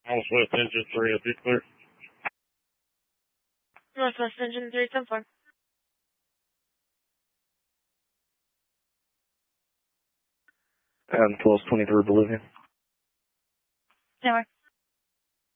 Northwest Engine 3, is it clear? Northwest Engine 3, 10-4. And 1223 Bolivia. 10-4.